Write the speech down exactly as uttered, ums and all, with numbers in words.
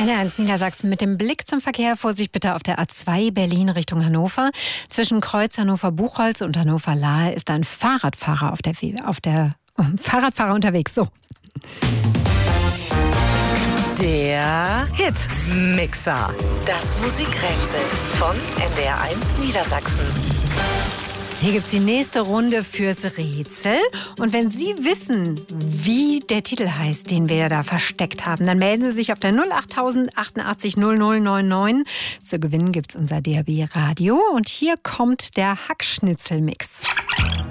N R eins Niedersachsen mit dem Blick zum Verkehr. Vorsicht bitte auf der A zwei Berlin Richtung Hannover. Zwischen Kreuz Hannover-Buchholz und Hannover-Lahe ist ein Fahrradfahrer auf der, auf der oh, Fahrradfahrer unterwegs. So. Der Hitmixer. Das Musikrätsel von N D R eins Niedersachsen. Hier gibt es die nächste Runde fürs Rätsel. Und wenn Sie wissen, wie der Titel heißt, den wir da versteckt haben, dann melden Sie sich auf der null acht tausend achtundachtzig null null neunundneunzig. Zu gewinnen gibt es unser D A B Radio. Und hier kommt der Hackschnitzelmix.